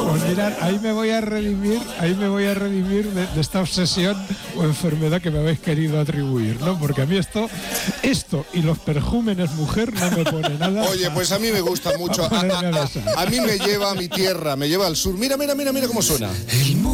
Pues mirad, ahí me voy a redimir de esta obsesión o enfermedad que me habéis querido atribuir, ¿no? Porque a mí esto y los perjúmenes mujer no me pone nada. Oye, pues a mí me gusta mucho. A mí me lleva a mi tierra, me lleva al sur. Mira cómo suena. El